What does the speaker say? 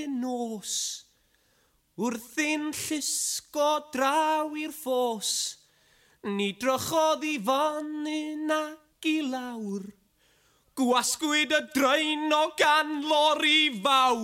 nos, wrthi'n llusgo draw i'r ffos, ni drychodd i fan ac i lawr, gwasgwyd y draen o gan lori fawr.